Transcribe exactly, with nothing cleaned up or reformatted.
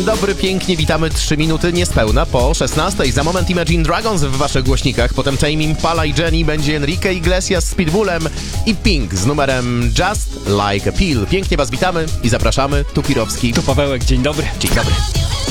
Dzień dobry, pięknie witamy. Trzy minuty niespełna po szesnastej. Za moment Imagine Dragons w waszych głośnikach. Potem Tame Impala i Jenny, będzie Enrique Iglesias z Pitbullem i Pink z numerem Just Like a Pill. Pięknie was witamy i zapraszamy. Tu Kirowski. Tu Pawełek, dzień dobry. Dzień dobry.